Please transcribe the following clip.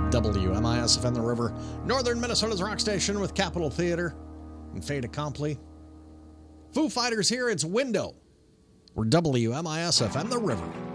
WMIS FM The River, Northern Minnesota's rock station with Capitol Theater and Fait Accompli. Foo Fighters here, it's Window. We're WMIS FM The River.